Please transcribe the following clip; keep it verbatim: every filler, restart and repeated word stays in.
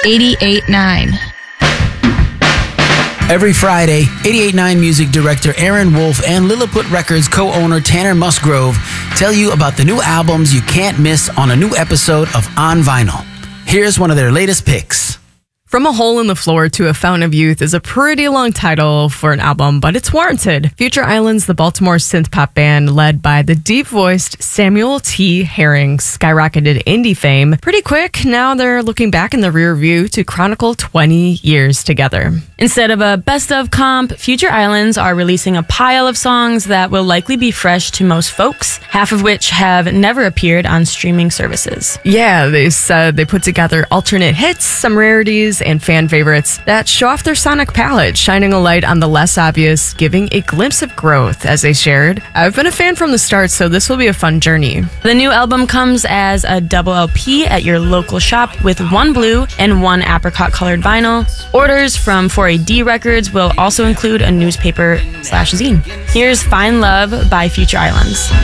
eighty-eight point nine. Every Friday, eighty-eight point nine music director Aaron Wolf and Lilliput Records co-owner Tanner Musgrove tell you about the new albums you can't miss on a new episode of On Vinyl. Here's one of their latest picks. From a Hole in the Floor to A Fountain of Youth is a pretty long title for an album, but it's warranted. Future Islands, the Baltimore synth-pop band led by the deep-voiced Samuel T. Herring, skyrocketed indie fame pretty quick. Now they're looking back in the rear view to chronicle twenty years together. Instead of a best-of comp, Future Islands are releasing a pile of songs that will likely be fresh to most folks, half of which have never appeared on streaming services. Yeah, they said they put together alternate hits, some rarities, and fan favorites that show off their sonic palette, shining a light on the less obvious, giving a glimpse of growth, as they shared. I've been a fan from the start, so this will be a fun journey. The new album comes as a double L P at your local shop with one blue and one apricot colored vinyl. Orders from four A D Records will also include a newspaper slash zine. Here's Fine Love by Future Islands.